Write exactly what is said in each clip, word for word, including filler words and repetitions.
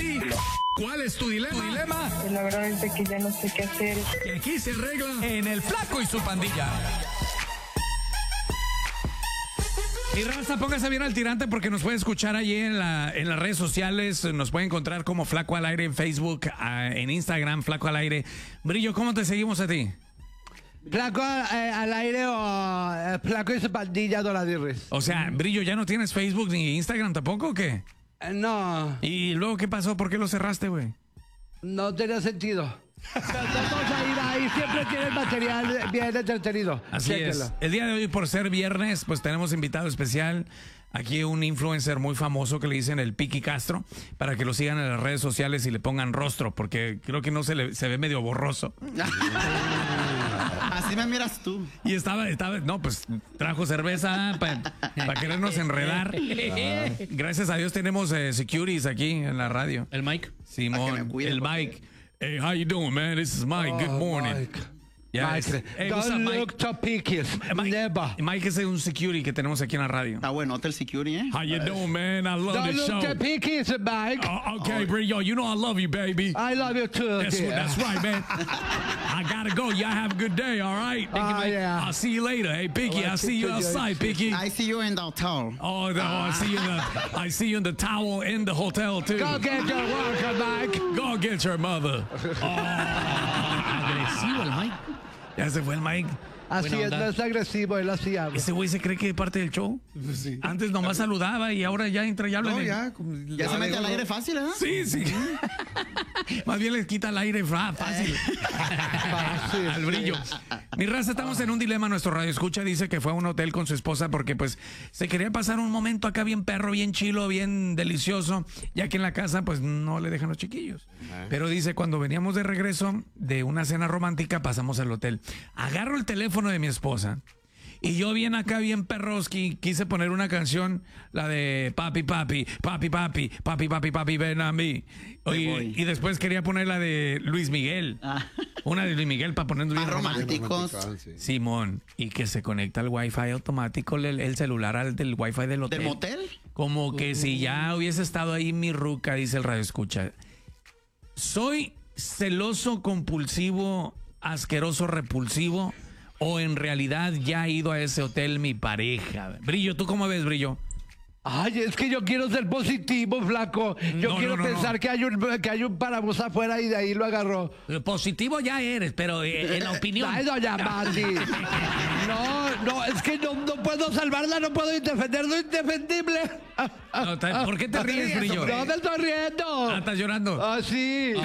ti. ¿Cuál es tu dilema? ¿Tu dilema? Pues la verdad es de que ya no sé qué hacer. Y aquí se arregla en El Flaco y su Pandilla. Y raza, póngase bien al tirante porque nos puede escuchar allí en, la, en las redes sociales. Nos puede encontrar como Flaco al Aire en Facebook, en Instagram, Flaco al Aire. Brillo, ¿cómo te seguimos a ti? Flaco eh, al aire o eh, Flaco y su Pandilla Doladirris. O sea, Brillo, ¿ya no tienes Facebook ni Instagram tampoco o qué? Eh, no. ¿Y luego qué pasó? ¿Por qué lo cerraste, güey? No tenía sentido. Vamos a ir ahí, siempre tienen material bien entretenido. Así Chéquelo. es. El día de hoy, por ser viernes, pues tenemos invitado especial. Aquí un influencer muy famoso que le dicen el Piqui Castro, para que lo sigan en las redes sociales y le pongan rostro, porque creo que no se le se ve medio borroso. Así me miras tú. Y estaba, estaba no, pues trajo cerveza para pa querernos enredar. Gracias a Dios tenemos eh, securities aquí en la radio. El Mike. Simón, el Mike. Hey, how you doing, man? This is Mike. Good morning. Mike. Yeah, Mike, hey, what's up, don't Mike? look to pickies. Mike, Never. Mike es un security que tenemos aquí en la radio. Está bueno, Hotel Security, ¿eh? How you doing, man? I love Don't this look show. to pickies, Mike. Oh, okay, Brillo, you know I love you, baby. I love you too. That's, dear. that's right, man. I gotta go. Y'all have a good day, all right? Oh, yeah. I'll see you later. Hey, Picky, Well, I'll see you good job. outside, Picky. I see you in the hotel. Oh, no, I see you in the I see you in the towel in the hotel too. Go get your worker, Mike. Go get your mother. Agresivo el Mike. Ya se fue el Mike. Así Buena es, onda. no es agresivo, él así habla. Ese güey se cree que es parte del show. Antes nomás saludaba y ahora ya entra y habla. No, en el- ya. como- Ya se mete al aire fácil, ¿eh? Sí, sí. Más bien les quita el aire ah, fácil. Fácil, Al brillo. Mi raza, estamos en un dilema. Nuestro radio escucha dice que fue a un hotel con su esposa porque pues se quería pasar un momento acá bien perro, bien chilo, bien delicioso, ya que en la casa pues no le dejan los chiquillos. Pero dice, cuando veníamos de regreso de una cena romántica, pasamos al hotel. Agarro el teléfono de mi esposa. Y yo bien acá, bien perroski, quise poner una canción, la de papi, papi, papi, papi, papi, papi, papi, ven a mí. Y, voy. y después quería poner la de Luis Miguel. Ah. Una de Luis Miguel para poner bien Más romántico. románticos. Sí. Simón, y que se conecta al wifi automático, el, el celular al del wifi del hotel. ¿Del motel? Como que si ya hubiese estado ahí mi ruca, dice el radio escucha. Soy celoso, compulsivo, asqueroso, repulsivo, o en realidad ya ha ido a ese hotel mi pareja. Brillo, ¿tú cómo ves, Brillo? Ay, es que yo quiero ser positivo, flaco. Yo No, quiero no, no, pensar no. Que, hay un, que hay un parabús afuera y de ahí lo agarró. Positivo ya eres, pero eh, en la opinión. Ay, doña Mandy. No, no, es que no, no puedo salvarla, no puedo defender lo indefendible. No, ta- ¿por qué te ríes, Brillo? No me estoy riendo. Ah, ¿estás llorando? Ah, sí.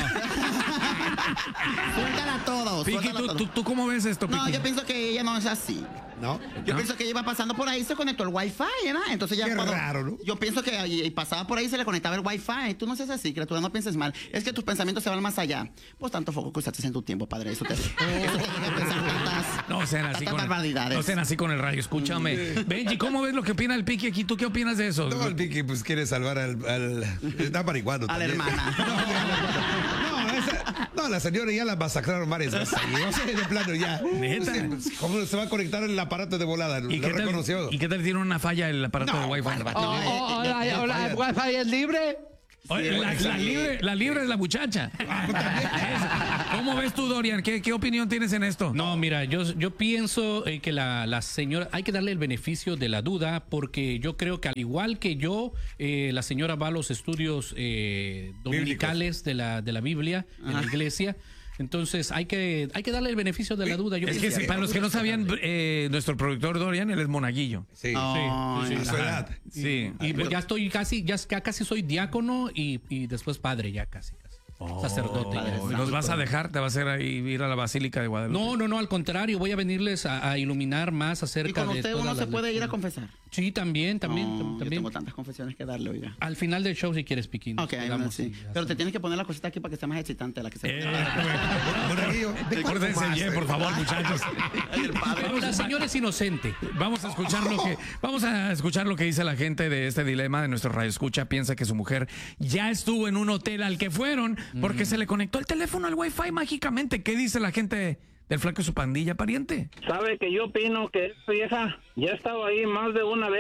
Suéltala todo, Piqui, suéltala ¿tú, todo. tú, ¿tú cómo ves esto, Piqui? No, yo pienso que ella no es así. ¿No? Yo ¿No? pienso que ella iba pasando por ahí, se conectó el wifi, ¿verdad? Entonces ya Qué cuando- raro, ¿no? Yo pienso que ahí pasaba por ahí se le conectaba el wifi. Tú no seas así, criatura, no pienses mal. Es que tus pensamientos se van más allá. Pues tanto foco que usaste en tu tiempo, padre. Eso te, eso te llega a pensar tantas, No sean así tantas con el, barbaridades. no sean así con el radio, escúchame. Benji, ¿cómo ves lo que opina el Piqui aquí? ¿Tú qué opinas de eso? No, el Piqui pues quiere salvar al... al está marihuano A la también. hermana. No, esa- no, la señora ya la masacraron varias veces. O sea, de plano ya. ¿Neta? Sí, pues, ¿cómo se va a conectar el aparato de volada? ¿Y Lo qué, tal, reconoció. ¿Y qué tal tiene una falla el aparato No, de Wi-Fi? bárbaro. Oh, oh, oh, la, Ya, oh, la ya. wifi es libre. Oye, la, la libre, la libre es la muchacha. ¿Cómo ves tú, Dorian? ¿Qué, qué opinión tienes en esto? No, mira, yo, yo pienso eh, que la, la señora, hay que darle el beneficio de la duda, porque yo creo que al igual que yo, eh, la señora va a los estudios eh, dominicales de la, de la Biblia en la iglesia. Entonces hay que, hay que darle el beneficio de la duda. Yo Es que pienso sí, para los que no sabían, eh, nuestro productor Dorian, él es monaguillo. Sí. Oh, sí, A su edad. Sí. Y pues ya estoy casi, ya, ya casi soy diácono y, y después padre, ya casi, casi. Sacerdote. ya. Oh, ¿Nos vas a dejar? ¿Te vas a hacer ahí ir a la Basílica de Guadalupe? No, no, no, al contrario, voy a venirles a, a iluminar más Y acerca con de usted todas uno se las puede ir a lecturas. confesar. Sí, también, también, No, tam- yo también. tengo tantas confesiones que darle, oiga. Al final del show, si quieres, Piquín. Ok, bueno, Vamos, sí. ya Pero está. te tienes que poner la cosita aquí para que sea más excitante la que se Eh, Monaguillo, de Pórtense más, bien, eh. por favor, muchachos. el padre. La señora es inocente. Vamos a escuchar lo que vamos a escuchar lo que dice la gente de este dilema de nuestro radio escucha. Piensa que su mujer ya estuvo en un hotel al que fueron porque se le conectó el teléfono al Wi-Fi mágicamente. ¿Qué dice la gente del Flaco y su Pandilla, pariente? Sabe que yo opino que esta vieja ya ha estado ahí más de una vez.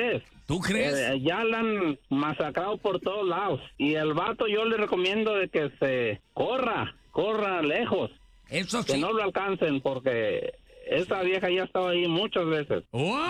¿Tú crees? Eh, ya la han masacrado por todos lados. Y el vato yo le recomiendo de que se corra, corra lejos. Eso Que sí. no lo alcancen porque esa vieja ya estaba ahí muchas veces.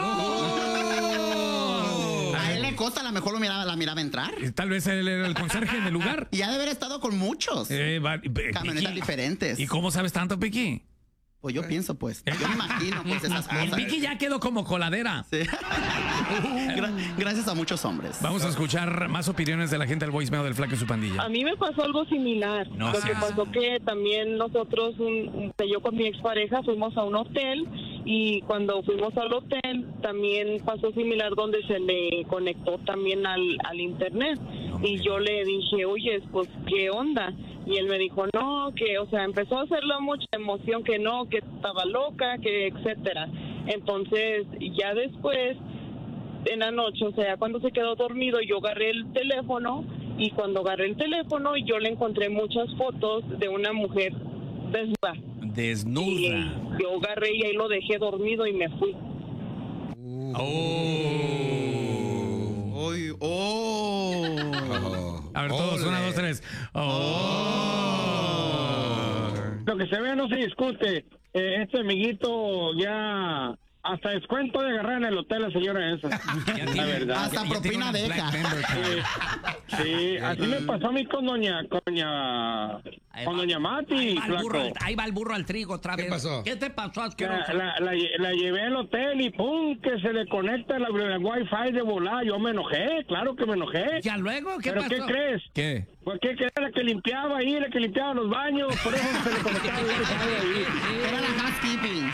¡Oh! A él le consta, a lo mejor lo miraba, la miraba entrar. Tal vez él era el conserje del lugar. Y ha de haber estado con muchos. Eh, va- pe- Camionetas Piqui. diferentes. ¿Y cómo sabes tanto, Piqui? Pues yo pienso, pues. Yo me imagino, pues, esas El cosas. Piqui ya quedó como coladera. Sí. Gra- Gracias a muchos hombres. Vamos a escuchar más opiniones de la gente del voicemail del Flaco y su pandilla. A mí me pasó algo similar. No Lo que seas- pasó que también nosotros, un- un- yo con mi expareja, fuimos a un hotel y cuando fuimos al hotel también pasó similar donde se le conectó también al, al internet. Y yo le dije, oye, pues, ¿qué onda? Y él me dijo, no, que, o sea, empezó a hacerle mucha emoción, que no, que estaba loca, que etcétera. Entonces, ya después, en la noche, o sea, cuando se quedó dormido, yo agarré el teléfono y cuando agarré el teléfono, yo le encontré muchas fotos de una mujer desnuda. Y Desnuda. yo agarré y ahí lo dejé dormido y me fui. Oh. Uy, oh. A ver, todos, Ole. una, dos, tres. Oh. Lo que se ve no se discute. Eh, este amiguito ya hasta descuento de agarrar en el hotel la señora esa. La verdad. Hasta Ya- ya tiene propina una deja. Black Member card. Sí, así me pasó a mí con doña, con doña, con doña Mati, Ahí va, el burro, flaco. al- ahí va el burro al trigo otra ¿Qué vez. pasó? ¿Qué te pasó, La, asqueroso? la, la, la llevé al hotel y pum, que se le conecta la, la wifi de volar. Yo me enojé, claro que me enojé. ¿Ya luego? ¿Qué ¿Pero pasó? qué crees? ¿Qué? ¿Por qué que era la que limpiaba ahí, la que limpiaba los baños? Por eso se le conectaba el wifi ahí. Era la housekeeping.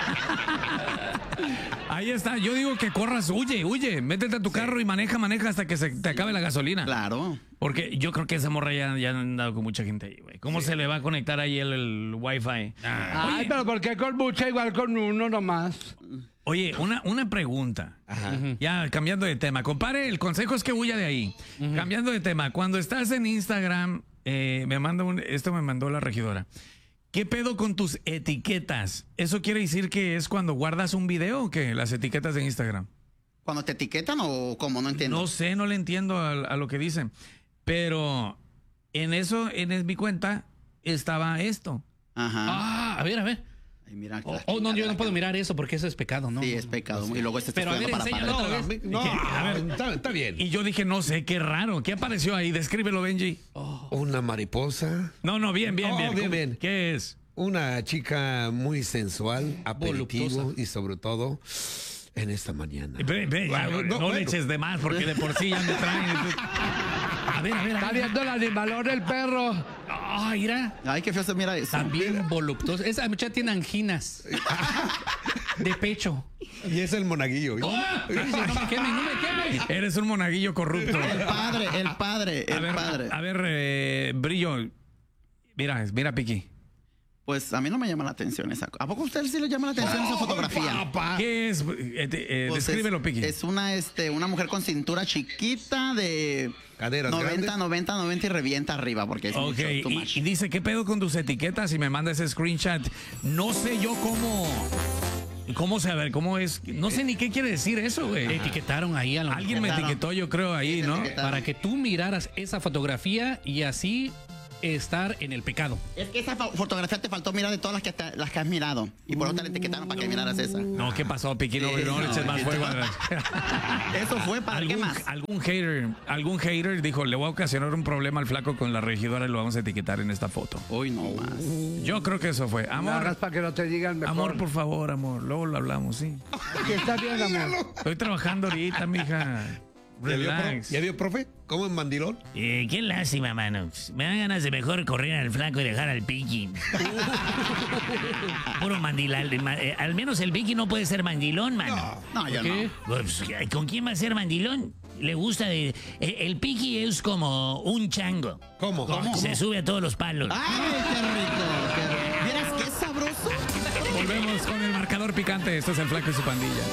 Ahí está. Yo digo que corras, huye, huye. Métete a tu carro y maneja, maneja hasta que se te acabe la gasolina. Claro. Porque yo creo que esa morra ya, ya han andado con mucha gente ahí, güey. ¿Cómo se le va a conectar ahí el, el wifi? Ay, pero ¿por qué con mucha igual con uno nomás? Oye, una, una pregunta. Ya cambiando de tema. Compare, el consejo es que huya de ahí. Cambiando de tema. Cuando estás en Instagram, eh, me manda un, esto me mandó la regidora. ¿Qué pedo con tus etiquetas? ¿Eso quiere decir que es cuando guardas un video o qué? Las etiquetas de Instagram. ¿Cuando te etiquetan o cómo? No entiendo. No sé, no le entiendo a, a lo que dicen. Pero en eso, en mi cuenta, estaba esto. Ajá. Ah, a ver, a ver. Ay, mira, Oh, la oh, no, yo no chingadera puedo que- mirar eso porque eso es pecado, ¿no? Sí, es pecado. Y luego este está Pero a ver, estudiando para enséñalo padre. otra vez. No, A ver. está, está bien. Y yo dije, no sé, qué raro. ¿Qué apareció ahí? Descríbelo, Benji. Una mariposa, No, no, bien, bien, Oh, bien. bien, ¿Cómo- bien. ¿Qué es? una chica muy sensual, aperitivo Voluptuosa. y sobre todo en esta mañana. Ve, ve, ya, Bueno, no, no, le bueno. eches de más porque de por sí ya me traen. A ver, a ver, a Está ver. viendo el animalón el perro. Ah, mira. Ay, qué feo se mira eso. También voluptuoso. Esa muchacha tiene anginas. De pecho. Y es el monaguillo. No me queme, no me queme. Eres un monaguillo corrupto. El padre, el padre, A el ver, padre. a ver, eh, Brillo. Mira, mira, Piqui. Pues a mí no me llama la atención esa. ¿A poco a usted sí le llama la atención esa fotografía? ¿Qué es? Eh, eh, Pues descríbelo, es, Piqui. es una, este, una mujer con cintura chiquita de Caderas noventa, grandes. noventa, noventa y revienta arriba porque es Ok, mucho, too y, much. y dice, ¿qué pedo con tus etiquetas? Y me manda ese screenshot. No sé yo cómo... ¿Cómo se, a ver, cómo es? No sé ni qué quiere decir eso, güey. Etiquetaron ahí a lo Alguien me etiquetaron. etiquetó, yo creo, ahí, Sí, ¿no? te etiquetaron. para que tú miraras esa fotografía y así estar en el pecado. Es que esa fo- fotografía te faltó mirar de todas las que, te- las que has mirado. Y por eso te la etiquetaron para que miraras esa. No, ¿qué pasó, Piqui? No, Sí, no le no, eches más ¿qué fuego. Eso fue para qué ¿Algún, más. algún hater, algún hater dijo, le voy a ocasionar un problema al flaco con la regidora y lo vamos a etiquetar en esta foto. Uy, no más. Yo creo que eso fue. No Amor, hagas para que no te digan mejor. amor, por favor, amor. Luego lo hablamos, sí. Que está bien, amor. Estoy trabajando ahorita, mija. ¿Ya vio, Relax. profe? ¿Ya vio, profe? ¿Cómo en mandilón? Eh, qué lástima, mano. Me dan ganas de mejor correr al flaco y dejar al Piqui. Puro mandilal. ma- eh, al menos el Piqui no puede ser mandilón, mano. No, yo ¿Qué? no. Pues, ¿con quién va a ser mandilón? Le gusta de... eh, el Piqui es como un chango. ¿Cómo? ¿Cómo? Se sube a todos los palos. ¡Ay, qué rico! Qué rico. ¿Vieras qué sabroso? Volvemos con el marcador picante. Esto es el flaco y su pandilla.